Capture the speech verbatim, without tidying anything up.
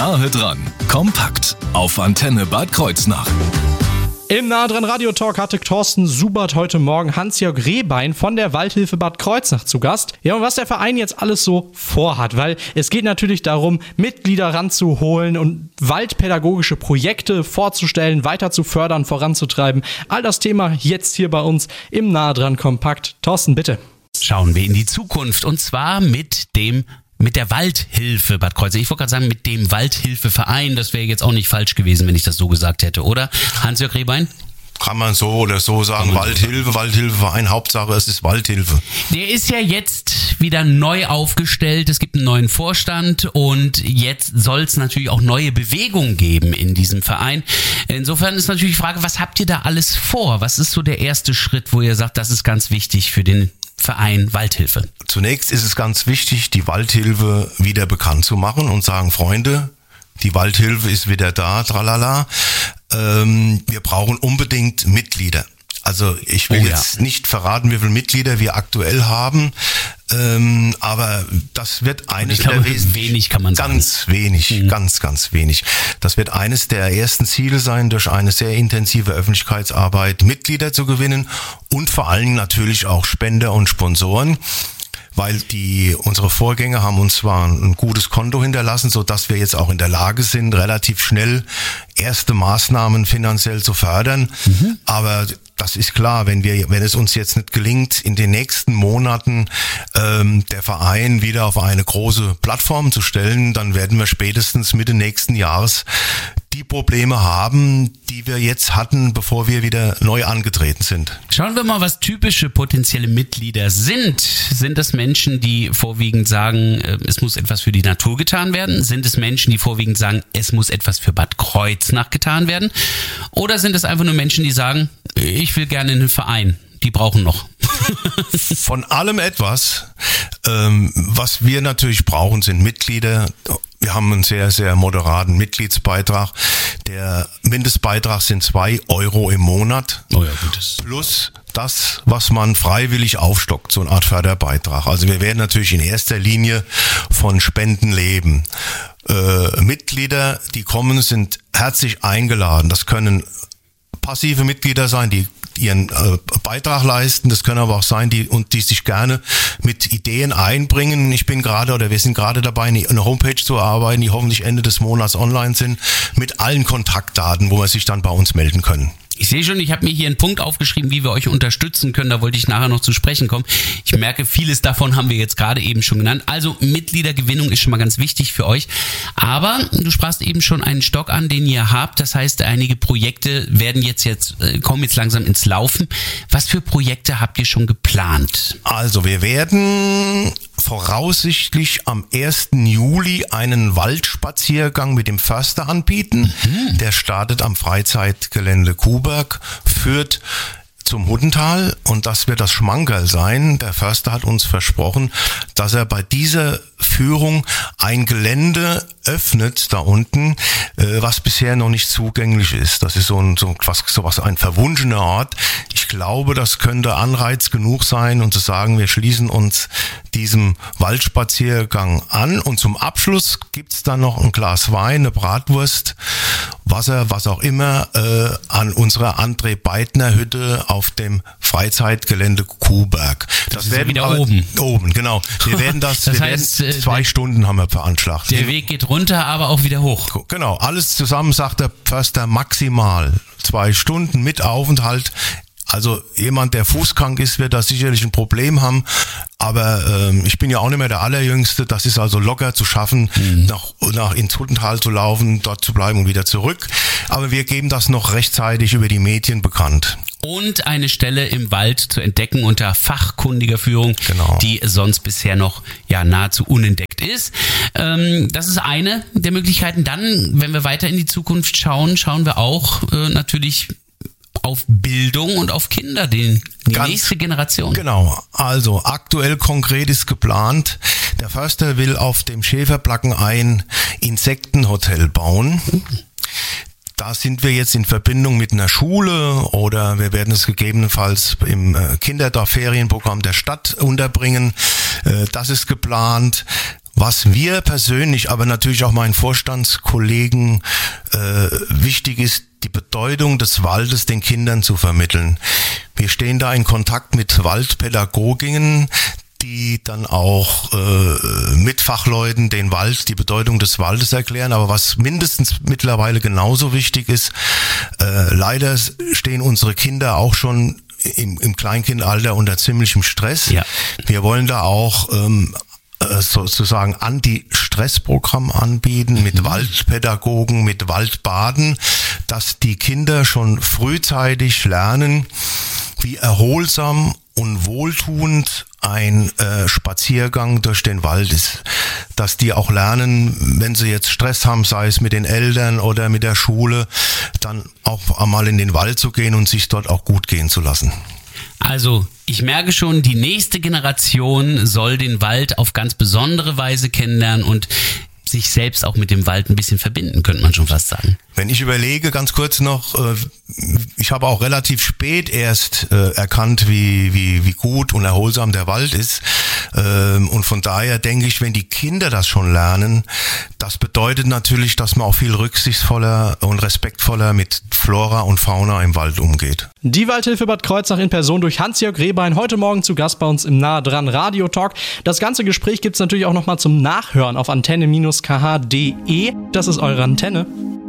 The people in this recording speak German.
Nahe dran, kompakt auf Antenne Bad Kreuznach. Im Nahe dran Radio Talk hatte Thorsten Subert heute Morgen Hans-Jörg Rehbein von der Waldhilfe Bad Kreuznach zu Gast. Ja, und was der Verein jetzt alles so vorhat, weil es geht natürlich darum, Mitglieder ranzuholen und waldpädagogische Projekte vorzustellen, weiter zu fördern, voranzutreiben. All das Thema jetzt hier bei uns im Nahe dran Kompakt. Thorsten, bitte. Schauen wir in die Zukunft und zwar mit dem Mit der Waldhilfe Bad Kreuznach. Ich wollte gerade sagen, mit dem Waldhilfeverein. Das wäre jetzt auch nicht falsch gewesen, wenn ich das so gesagt hätte, oder? Hans-Jörg Rehbein? Kann man so oder so sagen. Waldhilfe, Waldhilfeverein, Hauptsache es ist Waldhilfe. Der ist ja jetzt wieder neu aufgestellt. Es gibt einen neuen Vorstand und jetzt soll es natürlich auch neue Bewegungen geben in diesem Verein. Insofern ist natürlich die Frage, was habt ihr da alles vor? Was ist so der erste Schritt, wo ihr sagt, das ist ganz wichtig für den Verein Waldhilfe? Zunächst ist es ganz wichtig, die Waldhilfe wieder bekannt zu machen und sagen, Freunde, die Waldhilfe ist wieder da, tralala. Ähm, wir brauchen unbedingt Mitglieder. Also ich will oh, jetzt ja. nicht verraten, wie viele Mitglieder wir aktuell haben, ähm, aber das wird eines ich glaube, der Wesen- wenig kann man sagen. Ganz wenig, mhm. ganz, ganz wenig. Das wird eines der ersten Ziele sein, durch eine sehr intensive Öffentlichkeitsarbeit Mitglieder zu gewinnen und vor allen Dingen natürlich auch Spender und Sponsoren. Weil die unsere Vorgänger haben uns zwar ein gutes Konto hinterlassen, so dass wir jetzt auch in der Lage sind, relativ schnell erste Maßnahmen finanziell zu fördern. Mhm. Aber das ist klar, wenn wir, wenn es uns jetzt nicht gelingt, in den nächsten Monaten ähm, der Verein wieder auf eine große Plattform zu stellen, dann werden wir spätestens Mitte nächsten Jahres die Probleme haben, die wir jetzt hatten, bevor wir wieder neu angetreten sind. Schauen wir mal, was typische potenzielle Mitglieder sind. Sind es Menschen, die vorwiegend sagen, es muss etwas für die Natur getan werden? Sind es Menschen, die vorwiegend sagen, es muss etwas für Bad Kreuznach getan werden? Oder sind es einfach nur Menschen, die sagen, ich will gerne in einen Verein? Die brauchen noch. Von allem etwas. Ähm, was wir natürlich brauchen, sind Mitglieder. Wir haben einen sehr, sehr moderaten Mitgliedsbeitrag. Der Mindestbeitrag sind zwei Euro im Monat. Oh ja, gut. Plus das, was man freiwillig aufstockt, so eine Art Förderbeitrag. Also wir werden natürlich in erster Linie von Spenden leben. Äh, Mitglieder, die kommen, sind herzlich eingeladen. Das können passive Mitglieder sein, die ihren äh, Beitrag leisten. Das können aber auch sein, die und die sich gerne mit Ideen einbringen. Ich bin gerade oder wir sind gerade dabei, eine Homepage zu erarbeiten, die hoffentlich Ende des Monats online sind, mit allen Kontaktdaten, wo man sich dann bei uns melden können. Ich sehe schon, ich habe mir hier einen Punkt aufgeschrieben, wie wir euch unterstützen können. Da wollte ich nachher noch zu sprechen kommen. Ich merke, vieles davon haben wir jetzt gerade eben schon genannt. Also Mitgliedergewinnung ist schon mal ganz wichtig für euch. Aber du sprachst eben schon einen Stock an, den ihr habt. Das heißt, einige Projekte werden jetzt, jetzt kommen jetzt langsam ins Laufen. Was für Projekte habt ihr schon geplant? Also wir werden voraussichtlich am ersten Juli einen Waldspaziergang mit dem Förster anbieten. Mhm. Der startet am Freizeitgelände Kuhberg, führt zum Huttental und das wird das Schmankerl sein. Der Förster hat uns versprochen, dass er bei dieser Führung ein Gelände öffnet da unten, was bisher noch nicht zugänglich ist. Das ist so ein so was, so was ein verwunschener Ort. Ich glaube, das könnte Anreiz genug sein, um zu sagen, wir schließen uns diesem Waldspaziergang an und zum Abschluss gibt's dann noch ein Glas Wein, eine Bratwurst, Wasser, was auch immer, äh, an unserer André Beitner Hütte auf dem Freizeitgelände Kuhberg. Das, das ist ja wieder aber, oben. Oben, genau. Wir werden das, das wir heißt, werden zwei der, Stunden haben wir veranschlagt. Der Weg geht runter, aber auch wieder hoch. Genau, alles zusammen sagt der Förster maximal zwei Stunden mit Aufenthalt. Also jemand, der fußkrank ist, wird da sicherlich ein Problem haben. Aber ähm, ich bin ja auch nicht mehr der Allerjüngste. Das ist also locker zu schaffen, mhm. nach, nach ins Huttental zu laufen, dort zu bleiben und wieder zurück. Aber wir geben das noch rechtzeitig über die Medien bekannt. Und eine Stelle im Wald zu entdecken unter fachkundiger Führung, genau. die sonst bisher noch ja nahezu unentdeckt ist. Ähm, das ist eine der Möglichkeiten. Dann, wenn wir weiter in die Zukunft schauen, schauen wir auch äh, natürlich auf Bildung und auf Kinder, die, die Ganz, nächste Generation. Genau, also aktuell konkret ist geplant, der Förster will auf dem Schäferplacken ein Insektenhotel bauen. Mhm. Da sind wir jetzt in Verbindung mit einer Schule oder wir werden es gegebenenfalls im Kinderdorf-Ferienprogramm der Stadt unterbringen. Das ist geplant. Was wir persönlich, aber natürlich auch meinen Vorstandskollegen äh, wichtig ist, die Bedeutung des Waldes den Kindern zu vermitteln. Wir stehen da in Kontakt mit Waldpädagoginnen, die dann auch äh, mit Fachleuten den Wald, die Bedeutung des Waldes erklären. Aber was mindestens mittlerweile genauso wichtig ist, äh, leider stehen unsere Kinder auch schon im, im Kleinkindalter unter ziemlichem Stress. Ja. Wir wollen da auch ähm, sozusagen Anti-Stress-Programm anbieten mit Waldpädagogen, mit Waldbaden, dass die Kinder schon frühzeitig lernen, wie erholsam und wohltuend ein äh, Spaziergang durch den Wald ist. Dass die auch lernen, wenn sie jetzt Stress haben, sei es mit den Eltern oder mit der Schule, dann auch einmal in den Wald zu gehen und sich dort auch gut gehen zu lassen. Also, ich merke schon, die nächste Generation soll den Wald auf ganz besondere Weise kennenlernen und sich selbst auch mit dem Wald ein bisschen verbinden, könnte man schon fast sagen. Wenn ich überlege, ganz kurz noch, ich habe auch relativ spät erst erkannt, wie, wie, wie gut und erholsam der Wald ist. Und von daher denke ich, wenn die Kinder das schon lernen, das bedeutet natürlich, dass man auch viel rücksichtsvoller und respektvoller mit Flora und Fauna im Wald umgeht. Die Waldhilfe Bad Kreuznach in Person durch Hans-Jörg Rehbein, heute Morgen zu Gast bei uns im Nah dran Radio Talk. Das ganze Gespräch gibt's natürlich auch nochmal zum Nachhören auf antenne Bindestrich k h punkt d e. Das ist eure Antenne.